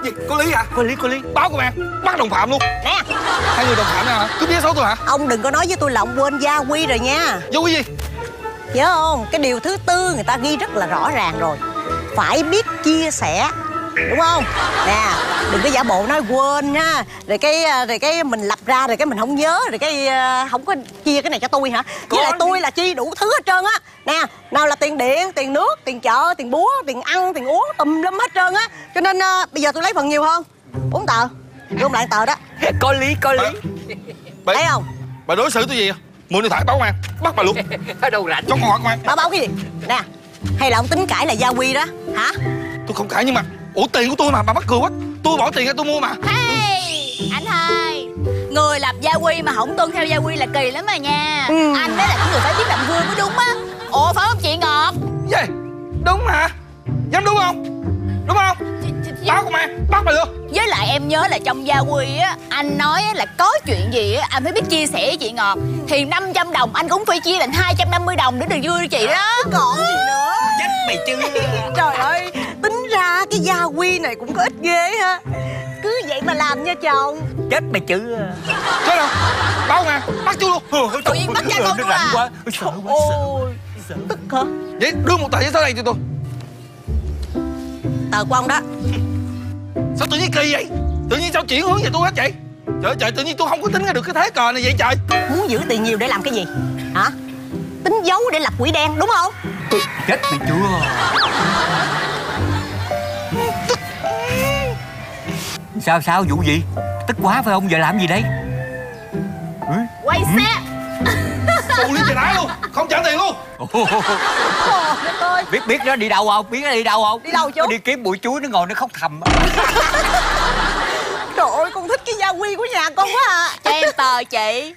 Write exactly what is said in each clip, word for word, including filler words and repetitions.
Gì? Có lý hả? Có lý, có lý. Báo công an, bắt đồng phạm luôn. Nè, Hai người đồng phạm nào hả? Cướp vé số tôi hả? ông đừng có nói với tôi là ông quên gia quy rồi nha. Gia quy gì? Nhớ không? Cái điều thứ tư người ta ghi rất là rõ ràng rồi. Phải biết chia sẻ, đúng không? Nè, đừng có giả bộ nói quên nha. Rồi cái rồi cái mình lập ra rồi cái mình không nhớ. Rồi cái uh, không có chia cái này cho tôi hả? Với lại tôi là chi đủ thứ hết trơn á. Nè, nào là tiền điện, tiền nước, tiền chợ, tiền búa, tiền ăn, tiền uống, tùm lum hết trơn á. Cho nên uh, bây giờ tôi lấy phần nhiều hơn. Bốn tờ, gom lại tờ đó. Có lý, có lý. Bà, Thấy không? bà đối xử tôi gì? Mượn điện thoại báo công an, bắt bà luôn. Ở đâu rảnh. Cho con hỏi công an. Báo báo cái gì? Nè, hay là ông tính cãi là gia quy đó, hả? Tôi không cãi nhưng mà ủa tiền của tôi mà, bà mắc cười quá. Tôi bỏ tiền ra tôi mua mà. Hey, anh hai, người lập gia quy mà không tuân theo gia quy là kỳ lắm mà nha. Ừ. Anh mới là cái người phải biết làm gương mới đúng á. Ủa phải không chị Ngọt? Gì? Đúng hả? Dám đúng không? Đúng không? Báo công an, bắt bà luôn. Với lại em nhớ là trong gia quy á, anh nói á là có chuyện gì á, anh phải biết chia sẻ với chị Ngọt. Thì năm trăm đồng anh cũng phải chia thành hai trăm năm mươi đồng để được vui cho chị đó. Còn gì nữa? Chết mày chứ. Trời ơi, tính ra cái gia quy này cũng có ích ghê ha. Cứ vậy mà làm nha chồng. Chết mày chứ. Chết đâu? Báo công an, bắt chú luôn. Tự nhiên bắt cha con Nó luôn rảnh à. quá. Sợ quá, sợ. Ôi, tức hả? Vậy đưa một tờ giấy số này cho tôi. Tờ của ông đó. Sao tự nhiên kỳ vậy? Tự nhiên sao chuyển hướng về tôi hết vậy? Trời ơi trời, tự nhiên tôi không có tính ra được cái thế cờ này vậy trời. Muốn giữ tiền nhiều để làm cái gì? Hả? Tính giấu để lập quỹ đen đúng không? Chết mày chưa. Sao sao vụ gì? Tức quá phải không? Giờ làm gì đây? Ừ? Quay xe. Tù liên về đá luôn, không trả tiền luôn. Trời đất ơi. Biết biết nó đi đâu không? Biết nó đi đâu không? Đi đâu chú? Nó đi kiếm bụi chuối nó ngồi nó khóc thầm. Trời ơi, con thích cái gia quy của nhà con quá à. Cho em tờ chị.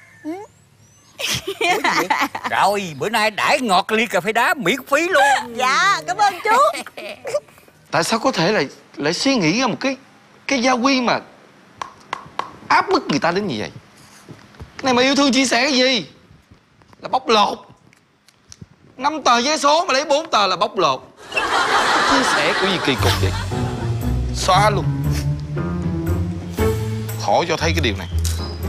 Rồi bữa nay đãi ngọt ly cà phê đá miễn phí luôn. Dạ, cảm ơn chú. Tại sao có thể lại lại suy nghĩ ra một cái cái gia quy mà áp bức người ta đến như vậy? Cái này mà yêu thương chia sẻ cái gì? Là bóc lột. Năm tờ vé số mà lấy bốn tờ là bóc lột. Chia sẻ kiểu gì kỳ cục vậy? Xóa luôn. Khỏi cho thấy cái điều này.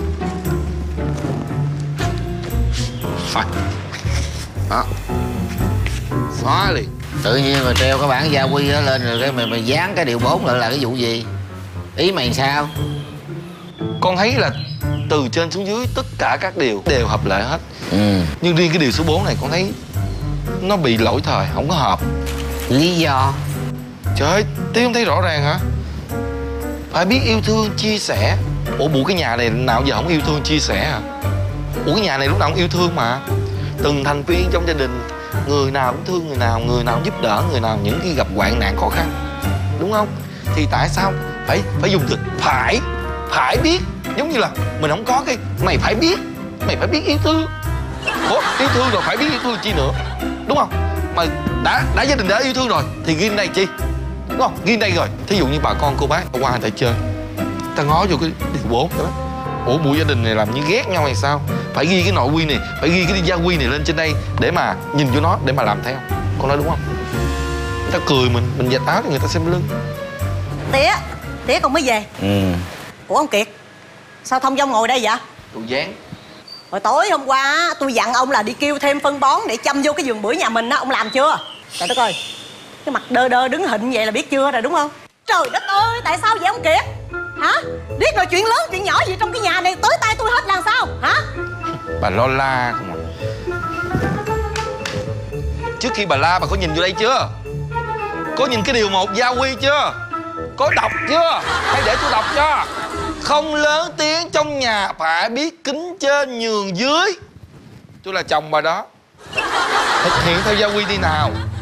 Phải. Đó. Xóa liền. Tự nhiên mà treo cái bản gia quy đó lên rồi cái mày mày dán cái điều bốn lại là cái vụ gì? Ý mày sao? Con thấy là từ trên xuống dưới tất cả các điều đều hợp lệ hết. Ừ. Nhưng riêng cái điều số bốn này con thấy nó bị lỗi thời, không có hợp. Lý do? Trời ơi, Tí không thấy rõ ràng hả? Phải biết yêu thương, chia sẻ. Ủa bộ cái nhà này nào giờ không yêu thương, chia sẻ hả? Ủa cái nhà này lúc nào cũng yêu thương mà. Từng thành viên trong gia đình, người nào cũng thương người nào, người nào cũng giúp đỡ người nào những khi gặp hoạn nạn khó khăn. Đúng không? Thì tại sao phải phải dùng từ phải, phải biết. Giống như là mình không có cái mày phải biết, mày phải biết yêu thương. Ủa yêu thương rồi phải biết yêu thương chi nữa, đúng không? Mà đã đã gia đình đã yêu thương rồi thì ghi đây chi, đúng không? Ghi đây rồi. Thí dụ như bà con cô bác qua người ta chơi, ta ngó vô cái điều bốn đó. Ủa bộ gia đình này làm như ghét nhau hay sao? Phải ghi cái nội quy này, phải ghi cái gia quy này lên trên đây để mà nhìn vô nó, để mà làm theo. Con nói đúng không? Người ta cười mình, mình vạch áo cho người ta xem lưng. Tía, tía còn mới về. Ừ. Ủa ông Kiệt, sao thông dong ngồi đây vậy? Đồ dáng. Hồi tối hôm qua á, tôi dặn ông là đi kêu thêm phân bón để chăm vô cái vườn bưởi nhà mình á, ông làm chưa? Trời đất ơi, cái mặt đơ đơ đứng hình vậy là biết chưa rồi đúng không? Trời đất ơi, tại sao vậy ông Kiệt? Hả? Biết rồi chuyện lớn chuyện nhỏ gì trong cái nhà này tới tay tôi hết là sao? Hả? Bà lo la không à? Trước khi bà la bà có nhìn vô đây chưa? Có nhìn cái điều một gia quy chưa? Có đọc chưa? Hãy để tôi đọc cho. Không lớn tiếng trong nhà, phải biết kính trên nhường dưới. Tôi là chồng bà đó. Thực hiện theo gia quy đi nào.